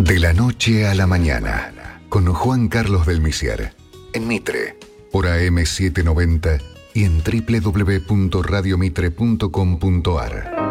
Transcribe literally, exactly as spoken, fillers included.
De la noche a la mañana, con Juan Carlos del Misier, en Mitre, por A M setecientos noventa y en doble u doble u doble u punto radio mitre punto com punto a r.